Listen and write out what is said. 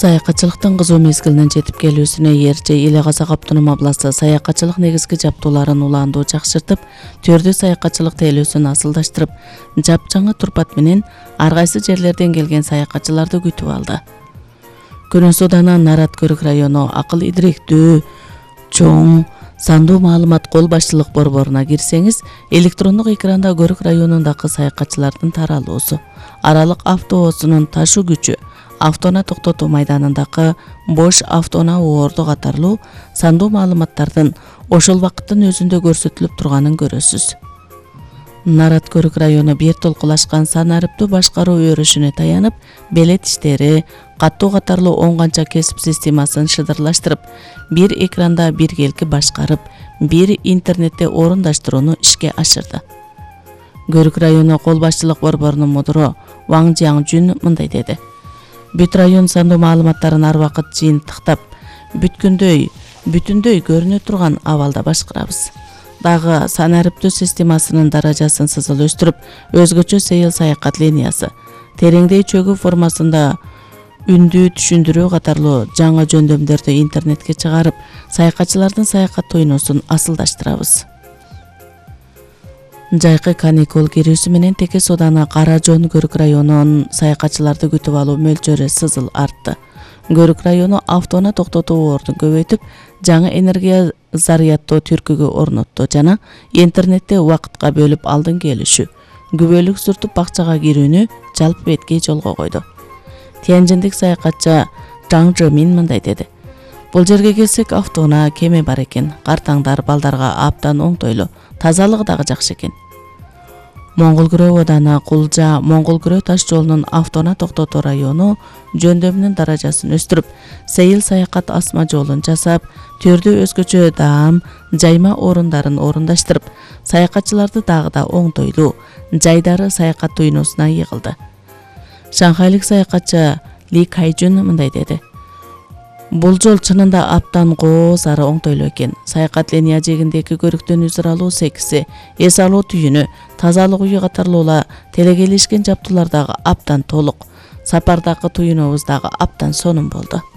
Саякатчылыктын кызуу мезгилинин жетип келүүсүнө Эрче Иле Казак автоном областы саякатчылык негизги жаптууларын улаандуу жакшыртып, төрдүү саякатчылык тейлөөсүн асылдаштырып, жапжаңы турпат менен ар кайсы жерлерден келген саякатчыларды күтүп алды. Күрөн Суданын Нарат Көрүк району акыл идиректүү чоң сандуу маалымат кол башчылык борборуна кирсеңиз, электрондук экранда Көрүк районундагы саякатчылардын таралуусу, аралык автобусунун ташуу күчү, автоунаа токтотуу майданындагы бош автоунаа оорду катарлуу сандуу маалыматтардын ошол убакыттын өзүндө көрсөтүлүп турганын көрөсүз. Нарат Көрүк району бир толкулашкан санариптүү башкаруу өрүшүнө таянып, белет иштери, каттоо катарлуу 10 канча кесип системасын шыдырлаштырып, бир экранда биргелки башкарып, бир интернетте орундаштырууну ишке ашырды. Көрүк району кол башчылык борборунун мудуру Ваң Жиаң Жүн мындай деди: Бүт район сандуу маалыматтарын ар вакыт жыйынтыктап, бүтүндөй көрүнө турган абалда башкарабыз. Дагы санариптүү системасынын даражасын сызыл өстүрүп, өзгөчө сейил саякат линиясы, тереңдей чөгүү формасында үндүү түшүндүрүү катарлуу жаңы жөндөмдөрдү интернетке чыгарып, саякатчылардын саякат тойносун асылдаштырабыз. Жайкы каникул кирүүсү менен Теке Соданы Кара Жон Көрүк районунун саякатчыларды күтүп алуу мөлчөрү сызыл артты. Көрүк району автоунаа токтотуу ордун көбөйтүп, жаңы энергия зарядтоо түркүгү орнотту жана интернетте убакытка бөлүп алдын келишүү, күбөлүк сүртүп бакчага кирүүнү жалпы беткей жолго койду. Тяньжиндик саякатчы Жаң Жэмин мындай деди: Бул жерге келсек, автоунаа кеме бар экен, картаңдар балдарга абдан оңтойлуу, тазалыгы дагы жакшы экен. Моңгол Күрөө Ооданы Кулжа Моңгол Күрөө таш жолунун автоунаа токтотуу району жөндөмүнүн даражасын өстүрүп, сейил саякат асма жолун жасап, төрдүү өзгөчө даам, жайма орундарын орундаштырып, саякатчыларды дагы да оңтойлуу, жайдары саякат тойносуна йыгылды. Шанхайлык саякатчы Ли Кайжун мындай деди: Бул жол чынында абдан кооз ары оңтойлуу экен. Саякат линия жегиндеги көрүктөн үзүр алуу секси, эс алуу түйүнү, тазалык үйү катарлуула телегелешкен жаптуулар дагы абдан толук. Сапардагы туюнубуз дагы абдан сонун болду.